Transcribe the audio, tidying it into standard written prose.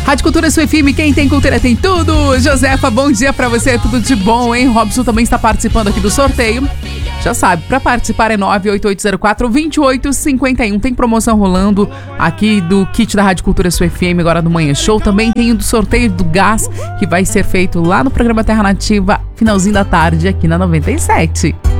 Rádio Cultura Sua FM, quem tem cultura tem tudo. Josefa, bom dia pra você, tudo de bom, hein? Robson também está participando aqui do sorteio. Já sabe, pra participar é 98804-2851. Tem promoção rolando aqui do kit da Rádio Cultura Sua FM agora do Manhã Show. Também tem o do sorteio do gás, que vai ser feito lá no programa Terra Nativa, finalzinho da tarde aqui na 97.